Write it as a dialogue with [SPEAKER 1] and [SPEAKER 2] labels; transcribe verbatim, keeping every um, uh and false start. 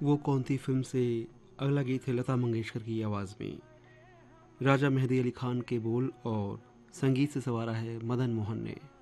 [SPEAKER 1] वो कौन थी फिल्म से अगला गीत है लता मंगेशकर की आवाज़ में। राजा मेहदी अली खान के बोल और संगीत से संवारा है मदन मोहन ने।